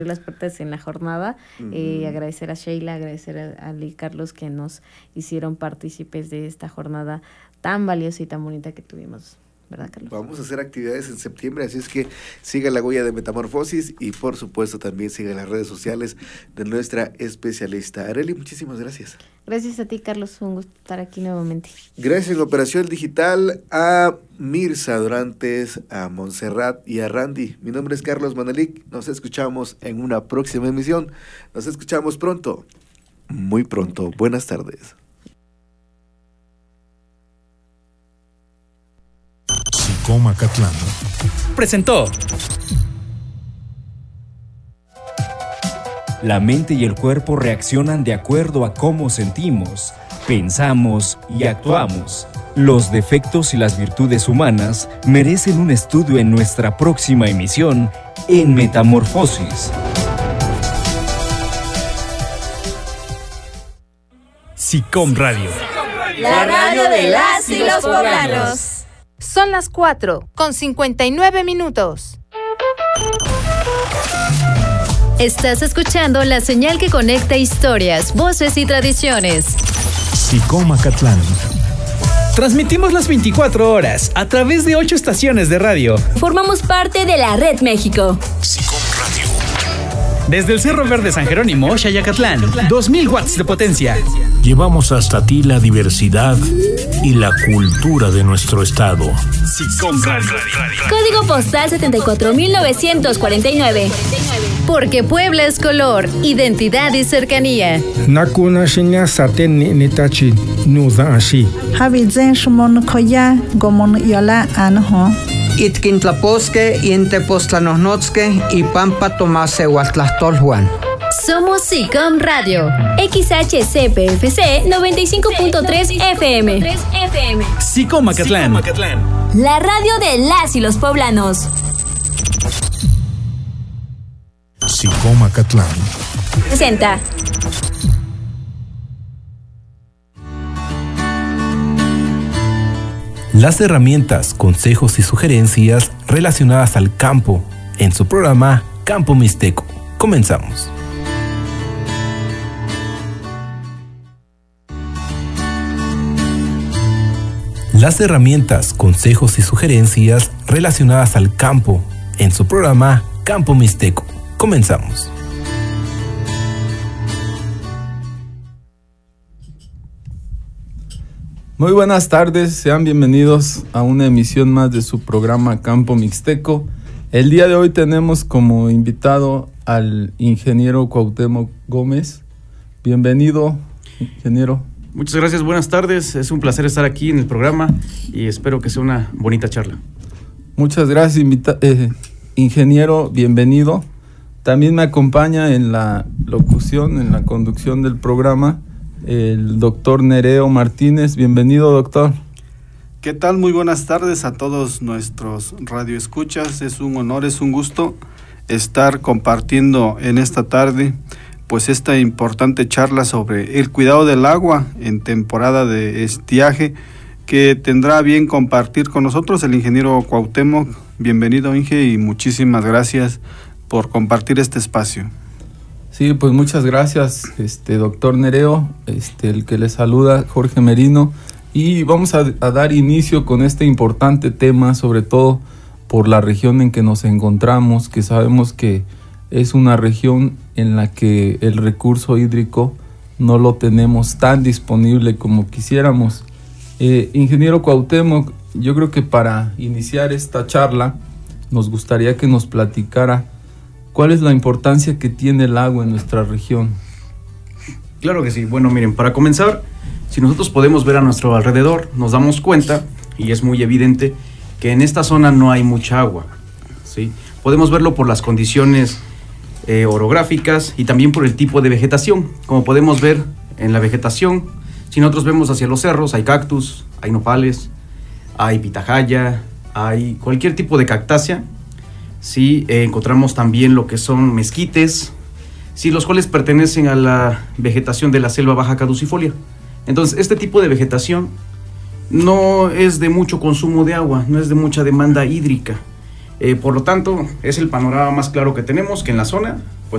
las puertas en la jornada. Agradecer a Sheila, agradecer a Ali y Carlos que nos hicieron partícipes de esta jornada tan valiosa y tan bonita que tuvimos, ¿verdad, Carlos? Vamos a hacer actividades en septiembre, así es que siga la huella de Metamorfosis y por supuesto también siga las redes sociales de nuestra especialista. Arely, muchísimas gracias. Gracias a ti, Carlos, un gusto estar aquí nuevamente. Gracias en la operación digital a Mirza Dorantes, a Montserrat y a Randy. Mi nombre es Carlos Manelik, nos escuchamos en una próxima emisión. Nos escuchamos pronto, muy pronto. Buenas tardes. SICOM Acatlán presentó. La mente y el cuerpo reaccionan de acuerdo a cómo sentimos, pensamos y actuamos. Los defectos y las virtudes humanas merecen un estudio en nuestra próxima emisión en Metamorfosis. SICOM Radio. La radio de las y los poblanos. Son las 4:59. Estás escuchando la señal que conecta historias, voces y tradiciones. SICOM Acatlán. Transmitimos las 24 horas a través de 8 estaciones de radio. Formamos parte de la Red México. SICOM Radio. Desde el Cerro Verde San Jerónimo, Xayacatlán, 2000 watts de potencia. Llevamos hasta ti la diversidad y la cultura de nuestro estado. SICOM Radio. Código postal 74949. Porque Puebla es color, identidad y cercanía. Nakuna shinya saten nitachi nuza ashi. Habizen shumon koya gomon yola anho. Itkintlaposque, Intepostlanosnotzque y Pampa Tomase Huatlastolhuan. Somos SICOM Radio, XHCPFC 95.3 FM. SICOM Acatlán. La radio de las y los poblanos. SICOM Acatlán presenta. Las herramientas, consejos y sugerencias relacionadas al campo en su programa Campo Mixteco. Comenzamos. Las herramientas, consejos y sugerencias relacionadas al campo en su programa Campo Mixteco. Comenzamos. Muy buenas tardes, sean bienvenidos a una emisión más de su programa Campo Mixteco. El día de hoy tenemos como invitado al ingeniero Cuauhtémoc Gómez. Bienvenido, ingeniero. Muchas gracias, buenas tardes. Es un placer estar aquí en el programa y espero que sea una bonita charla. Muchas gracias, ingeniero, bienvenido. También me acompaña en la locución, en la conducción del programa, el doctor Nereo Martínez. Bienvenido, doctor. ¿Qué tal? Muy buenas tardes a todos nuestros radioescuchas. Es un honor, es un gusto estar compartiendo en esta tarde pues esta importante charla sobre el cuidado del agua en temporada de estiaje que tendrá a bien compartir con nosotros el ingeniero Cuauhtémoc. Bienvenido, Inge, y muchísimas gracias por compartir este espacio. Sí, pues muchas gracias, doctor Nereo, el que le saluda, Jorge Merino, y vamos a dar inicio con este importante tema, sobre todo por la región en que nos encontramos, que sabemos que es una región en la que el recurso hídrico no lo tenemos tan disponible como quisiéramos. Ingeniero Cuauhtémoc, yo creo que para iniciar esta charla nos gustaría que nos platicara ¿cuál es la importancia que tiene el agua en nuestra región? Claro que sí. Bueno, miren, para comenzar, si nosotros podemos ver a nuestro alrededor, nos damos cuenta, y es muy evidente, que en esta zona no hay mucha agua, ¿sí? Podemos verlo por las condiciones orográficas y también por el tipo de vegetación. Como podemos ver en la vegetación, si nosotros vemos hacia los cerros, hay cactus, hay nopales, hay pitahaya, hay cualquier tipo de cactácea. Sí, encontramos también lo que son mezquites, sí, los cuales pertenecen a la vegetación de la selva baja caducifolia. Entonces, este tipo de vegetación no es de mucho consumo de agua, no es de mucha demanda hídrica. Por lo tanto, es el panorama más claro que tenemos, que en la zona